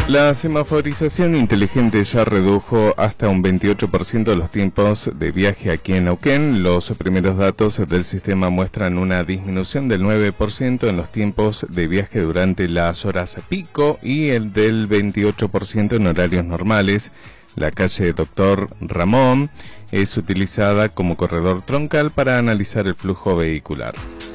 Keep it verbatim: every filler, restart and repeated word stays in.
La semaforización inteligente ya redujo hasta un veintiocho por ciento de los tiempos de viaje aquí en Neuquén. Los primeros datos del sistema muestran una disminución del nueve por ciento en los tiempos de viaje durante las horas pico y el del veintiocho por ciento en horarios normales. La calle Doctor Ramón es utilizada como corredor troncal para analizar el flujo vehicular.